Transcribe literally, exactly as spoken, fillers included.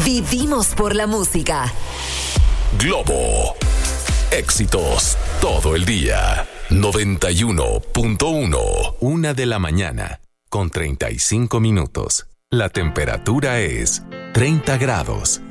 Vivimos por la música. Globo. Éxitos todo el día. noventa y uno punto uno. Una de la mañana con treinta y cinco minutos. La temperatura es treinta grados.